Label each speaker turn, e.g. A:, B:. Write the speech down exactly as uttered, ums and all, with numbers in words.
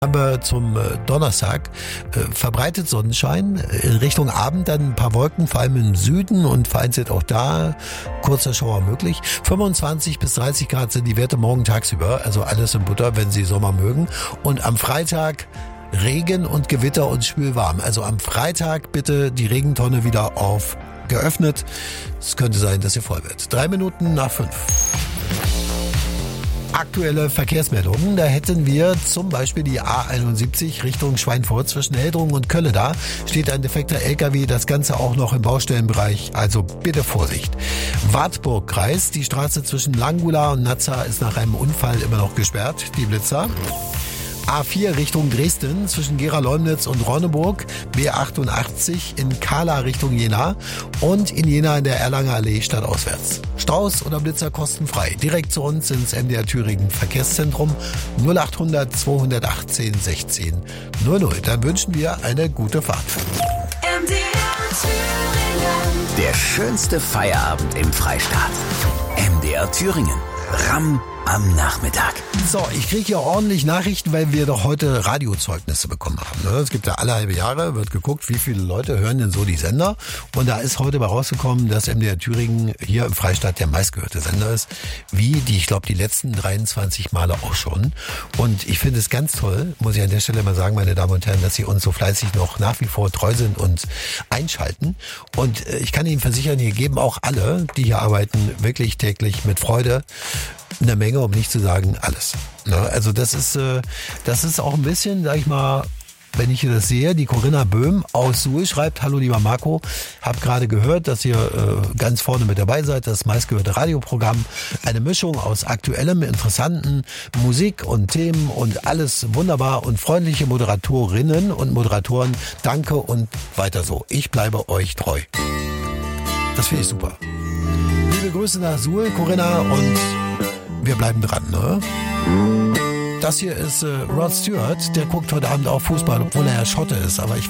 A: Aber zum Donnerstag äh, verbreitet Sonnenschein, in Richtung Abend dann ein paar Wolken, vor allem im Süden und vereinzelt auch da kurzer Schauer möglich. fünfundzwanzig bis dreißig Grad sind die Werte morgen tagsüber, also alles in Butter, wenn Sie Sommer mögen. Und am Freitag Regen und Gewitter und schwülwarm. Also am Freitag bitte die Regentonne wieder auf geöffnet. Es könnte sein, dass sie voll wird. Drei Minuten nach fünf. Aktuelle Verkehrsmeldungen, da hätten wir zum Beispiel die A einundsiebzig Richtung Schweinfurt zwischen Heldrungen und Kölle. Da steht ein defekter L K W, das Ganze auch noch im Baustellenbereich, also bitte Vorsicht. Wartburg-Kreis, die Straße zwischen Langula und Nazza ist nach einem Unfall immer noch gesperrt, die Blitzer. A vier Richtung Dresden zwischen Gera-Leumnitz und Ronneburg, B achtundachtzig in Kala Richtung Jena und in Jena in der Erlanger Allee stadtauswärts. Staus oder Blitzer kostenfrei. Direkt zu uns ins M D R Thüringen Verkehrszentrum null achthundert zweihundertachtzehn sechzehn null null. Dann wünschen wir eine gute Fahrt.
B: M D R Thüringen.
C: Der schönste Feierabend im Freistaat. M D R Thüringen. Ram am Nachmittag.
A: So, ich kriege hier ordentlich Nachrichten, weil wir doch heute Radiozeugnisse bekommen haben. Es gibt ja alle halbe Jahre, wird geguckt, wie viele Leute hören denn so die Sender. Und da ist heute mal rausgekommen, dass M D R Thüringen hier im Freistaat der meistgehörte Sender ist. Wie die, ich glaube, die letzten dreiundzwanzig Male auch schon. Und ich finde es ganz toll, muss ich an der Stelle mal sagen, meine Damen und Herren, dass Sie uns so fleißig noch nach wie vor treu sind und einschalten. Und ich kann Ihnen versichern, hier geben auch alle, die hier arbeiten, wirklich täglich mit Freude eine Menge, um nicht zu sagen alles. Also das ist, das ist auch ein bisschen, sag ich mal, wenn ich hier das sehe, die Corinna Böhm aus Suhl schreibt: Hallo lieber Marco, hab gerade gehört, dass ihr äh, ganz vorne mit dabei seid, das meistgehörte Radioprogramm. Eine Mischung aus aktuellem, interessanten Musik und Themen und alles wunderbar und freundliche Moderatorinnen und Moderatoren. Danke und weiter so. Ich bleibe euch treu. Das finde ich super. Liebe Grüße nach Suhl, Corinna, und wir bleiben dran, ne? Das hier ist äh, Rod Stewart, der guckt heute Abend auch Fußball, obwohl er ja Schotte ist, aber ich